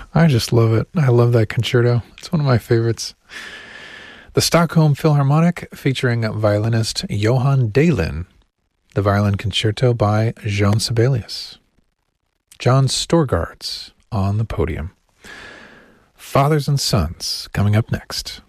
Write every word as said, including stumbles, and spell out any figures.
I just love it. I love that concerto. It's one of my favorites. The Stockholm Philharmonic featuring violinist Johan Dahlin. The Violin Concerto by Jean Sibelius. John Storgard's on the podium. Fathers and Sons coming up next.